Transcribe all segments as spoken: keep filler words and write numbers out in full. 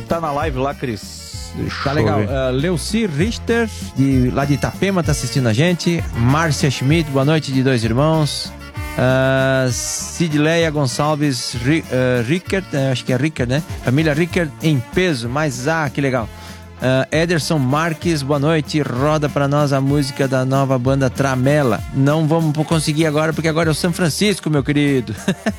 tá na live lá, Cris? Deixa Tá legal. Uh, Leuci Richter, de, lá de Itapema, tá assistindo a gente. Márcia Schmidt, boa noite, de Dois Irmãos. Uh, Sidleia Gonçalves Ri, uh, Rickert, uh, acho que é Rickert, né? Família Rickert em peso, mas ah, que legal. Uh, Ederson Marques, boa noite. Roda pra nós a música da nova banda Tramela. Não vamos conseguir agora, porque agora é o São Francisco, meu querido.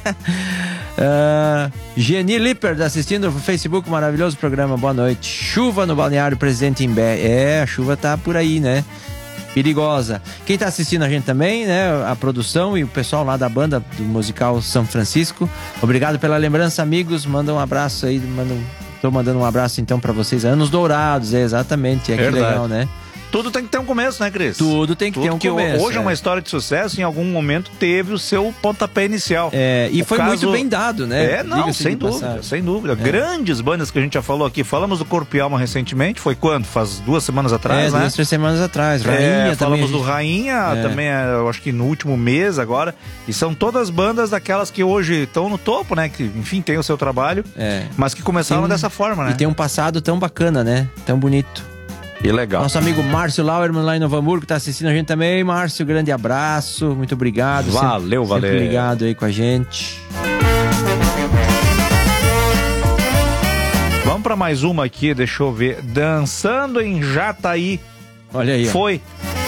uh, Geni Lipper, assistindo no Facebook, maravilhoso programa, boa noite. Chuva no Balneário Presidente Imbé. É, a chuva tá por aí, né? Perigosa. Quem tá assistindo a gente também, né? A produção e o pessoal lá da banda do musical São Francisco. Obrigado pela lembrança, amigos. Manda um abraço aí. Manda um... Tô mandando um abraço então pra vocês. Anos Dourados, é exatamente. É que legal, né? Tudo tem que ter um começo, né, Cris? Tudo tem que Tudo ter um que começo. Hoje é uma história de sucesso, em algum momento teve o seu pontapé inicial. É, e o foi caso... muito bem dado, né? É, não, sem dúvida, passagem. sem dúvida. É. Grandes bandas que a gente já falou aqui. Falamos do Corpo e Alma recentemente, foi quando? Faz duas semanas atrás, é, né? duas, três semanas atrás. Rainha é, também. Falamos gente... do Rainha, é. também, eu acho que no último mês agora. E são todas bandas daquelas que hoje estão no topo, né? Que, enfim, tem o seu trabalho, é. mas que começaram um... dessa forma, né? E tem um passado tão bacana, né? Tão bonito. E legal. Nosso amigo Márcio Lauerman lá em Novo Hamburgo tá assistindo a gente também. Márcio, grande abraço, muito obrigado. Valeu, sempre, valeu. Sempre ligado aí com a gente. Vamos pra mais uma aqui, deixa eu ver. Dançando em Jataí. Olha aí. Foi. Ó.